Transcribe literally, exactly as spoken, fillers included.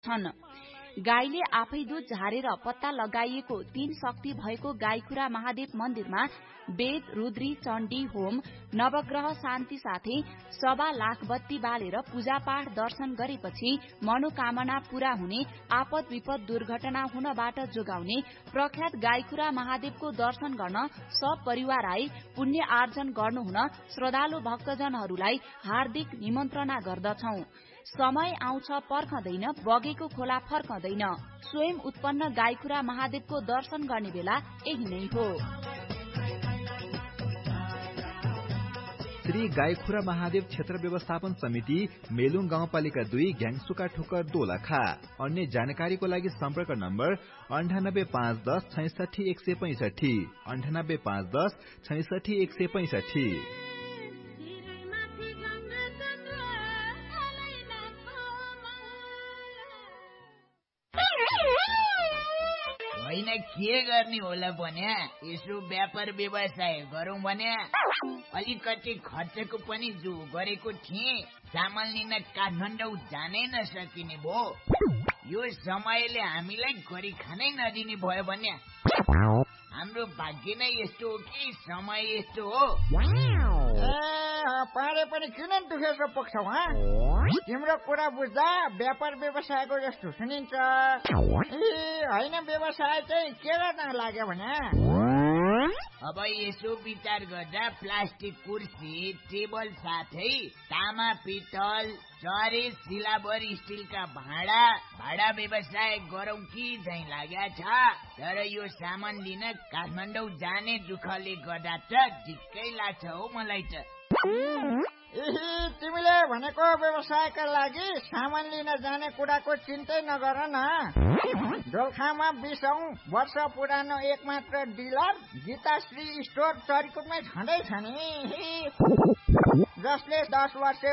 छन्। गाईले आफै दूध झारेर पत्ता लगाइएको तीन शक्ति भएको गाईखुरा महादेव मन्दिरमा वेद रुद्री चण्डी होम नवग्रह शान्ति साथै सवा लाख बत्ती बालेर पूजापाठ दर्शन गरेपछि मनोकामना पूरा हुने, आपद विपद दुर्घटना हुनबाट जोगाउने प्रख्यात गाईखुरा महादेवको दर्शन गर्न सब परिवार आई पुण्य आर्जन गर्नुहुन श्रद्धालु भक्तजनहरूलाई हार्दिक निमन्त्रणा गर्दछौ। समय आउँछ पर्खदैन, बगेको खोला फर्कदैन। स्वयं उत्पन्न गाईखुरा महादेवको दर्शन गर्ने बेला यही नै हो। श्री गाईखुरा महादेव क्षेत्र व्यवस्थापन समिति मेलुङ गाउँपालिका दुई घ्याङसुका ठोकर दोलखा। अन्य जानकारीको लागि सम्पर्क नम्बर अन्ठानब्बे पाँच दस छैसठी एक सय पैंसठी अन्ठानब्बे पाँच दस छैसठी एक सय पैंसठी। होइन के गर्ने होला भन्या, यसो व्यापार व्यवसाय गरौँ भन्या अलिकति खर्चको पनि जो गरेको थिएँ, सामान लिन काठमाडौँ जानै नसकिने भो। यो समयले हामीलाई गरी खानै नदिने भयो भन्या। हाम्रो भाग्य नै यस्तो हो कि समय यस्तो हो। पारे पनि किन दुखेको पक्छौ? तिम्रो कुरा बुझ्दा व्यापार व्यवसायको जस्तो सुनिन्छ। ए होइन, व्यवसाय चाहिँ के गर्न लाग्यो भने अब यसो विचार गर्दा प्लास्टिक कुर्सी टेबल साथै तामा पित्तल चरे सिलाबर स्टिलका भाँडा भाडा व्यवसाय गरौँ कि झैँ लाग्या छ। तर यो सामान लिन काठमाडौँ जाने दुःखले गर्दा त ढिक्कै लाग्छ हो मलाई त। तिमीले भनेको व्यवसायका लागि सामान लिन जाने कुराको चिन्तै नगर न। दोलखामा बीसौं वर्ष पुरानो एक मात्र डिलर गीताश्री स्टोर चरिकोटमै छँदै छ नि, जसले दस वर्ष